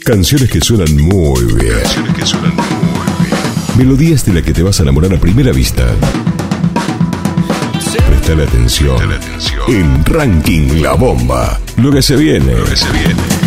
Canciones que suenan muy bien. Melodías de las que te vas a enamorar a primera vista. Prestale atención. En Ranking La Bomba. Lo que se viene.